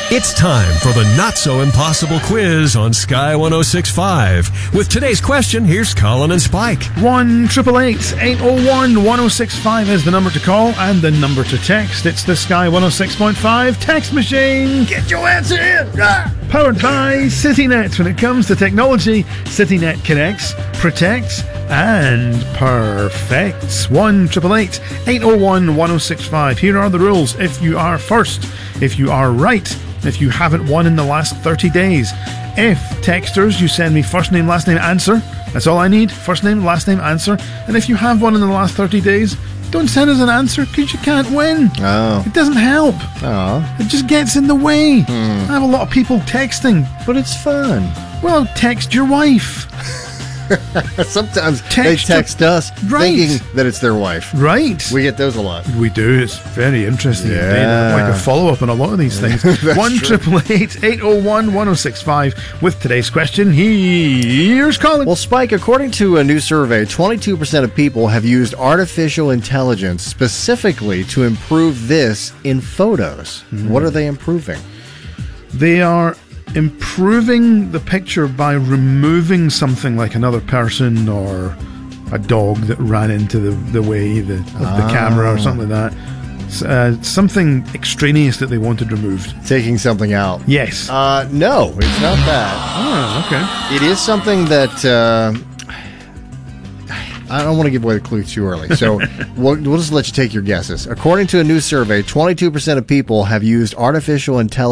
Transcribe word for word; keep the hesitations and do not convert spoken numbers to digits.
It's time for the not-so-impossible quiz on Sky one oh six point five. With today's question, here's Colin and Spike. one eight eight eight, eight oh one, one oh six five is the number to call and the number to text. It's the Sky one oh six point five text machine. Get your answer in! Ah! Powered by CityNet. When it comes to technology, CityNet connects, protects, and perfects. one eight eight eight, eight oh one, one oh six five. Here are the rules. If you are first, if you are right, if you haven't won in the last thirty days. If texters, you send me first name, last name, answer. That's all I need. First name, last name, answer. And if you have won in the last thirty days, don't send us an answer because you can't win. Oh. It doesn't help. Oh. It just gets in the way. Hmm. I have a lot of people texting. But it's fun. Well, text your wife. Sometimes Text they text us right. thinking that it's their wife. Right. We get those a lot. We do. It's very interesting. Yeah. Indeed. Like a follow-up on a lot of these things. one eight eight eight, eight oh one, one oh six five. With today's question, here's Colin. Well, Spike, according to a new survey, twenty-two percent of people have used artificial intelligence specifically to improve this in photos. Mm. What are they improving? They are improving the picture by removing something like another person or a dog that ran into the, the way the, of ah. the camera or something like that. Uh, something extraneous that they wanted removed. Taking something out. Yes. Uh, no, it's not that. Oh, okay. It is something that... Uh, I don't want to give away the clue too early, so we'll, we'll just let you take your guesses. According to a new survey, twenty-two percent of people have used artificial intelligence